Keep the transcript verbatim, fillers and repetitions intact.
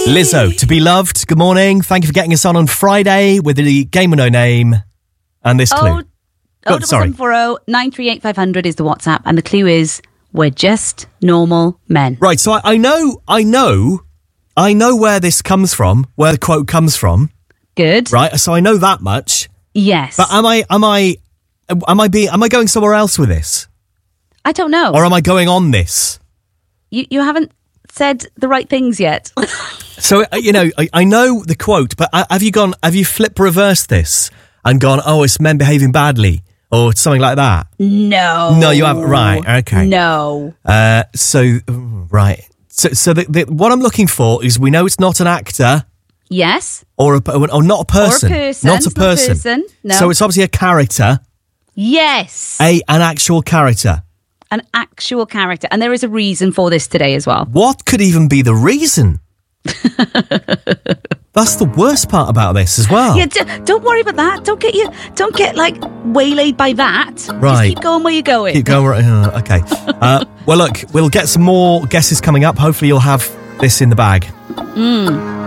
Lizzo, To Be Loved. Good morning. Thank you for getting us on on Friday with the Game with No Name and this clue. Oh, oh sorry. seven four zero, nine three eight, five hundred is the WhatsApp, and the clue is we're just normal men. Right, so I, I know, I know, I know where this comes from, where the quote comes from. Good. Right, so I know that much. Yes. But am I, am I, am I being, am I going somewhere else with this? I don't know. Or am I going on this? You you haven't said the right things yet. So, you know, I, I know the quote, but have you gone, have you flip reversed this and gone, oh, it's men behaving badly or something like that? No. No, you haven't. Right, okay. No. Uh, so, right. So, so the, the, what I'm looking for is we know it's not an actor. Yes. Or, a, or not a person. Or a person. Not a person. Not a person. No. So it's obviously a character. Yes. A An actual character. An actual character. And there is a reason for this today as well. What could even be the reason? That's the worst part about this as well. Yeah, d- don't worry about that. Don't get you. Don't get like waylaid by that. Right. Just keep going where you're going. Keep going. Right. Uh, okay. Uh, well, look, we'll get some more guesses coming up. Hopefully, you'll have this in the bag. Mm.